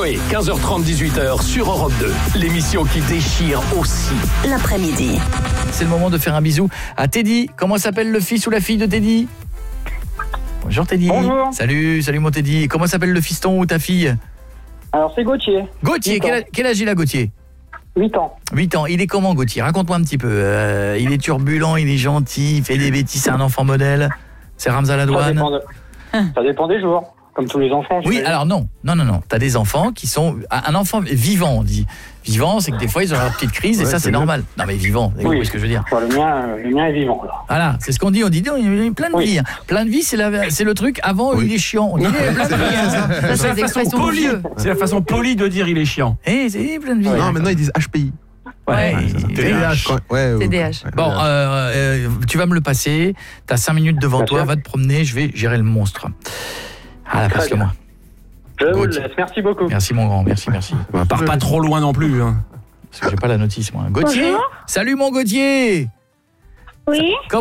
Coé, 15h30, 18h sur Europe 2. L'émission qui déchire aussi l'après-midi. C'est le moment de faire un bisou à Teddy. Comment s'appelle le fils ou la fille de Teddy? Bonjour Teddy. Bonjour. Salut mon Teddy. Comment s'appelle le fiston ou ta fille? Alors c'est Gauthier. Gauthier, quel âge il a Gauthier? 8 ans. 8 ans. Il est comment Gauthier? Raconte-moi un petit peu. Il est turbulent, il est gentil, il fait des bêtises, c'est un enfant modèle. C'est Ramza Ladouane. Ça dépend des jours, comme tous les enfants. Oui, alors non. T'as des enfants qui sont... Un enfant vivant, on dit. Vivant, c'est que des fois, ils ont leur petite crise et ça, c'est normal. Non, mais vivant, vous voyez ce que je veux dire. Le mien est vivant, là. Voilà, c'est ce qu'on dit. On dit, non, il y a plein de vie. Plein de vie, c'est le truc. Avant, il est chiant. On dit, il y a plein de vie. C'est la façon polie. C'est la façon polie de dire il est chiant. C'est plein de vie. Non, maintenant, ils disent HPI. Ouais, TDAH. Bon, tu vas me le passer. T'as 5 minutes devant toi. Va te promener. Je vais gérer le monstre. Ah, passe-le-moi. Je vous le laisse. Merci beaucoup. Merci mon grand. Merci. Pars pas trop loin non plus. Hein. Parce que j'ai pas la notice, moi. Gauthier. Bonjour. Salut mon Gauthier. Oui.